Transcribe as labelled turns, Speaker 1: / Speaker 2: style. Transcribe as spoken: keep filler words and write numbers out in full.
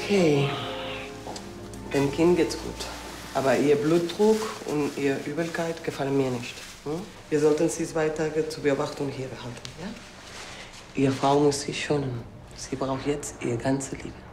Speaker 1: Okay. Dem Kind geht's gut. Aber ihr Blutdruck und ihre Übelkeit gefallen mir nicht. Hm? Wir sollten sie zwei Tage zur Beobachtung hier behalten, ja? Ihre Frau muss sich schonen. Sie braucht jetzt ihre ganze Liebe.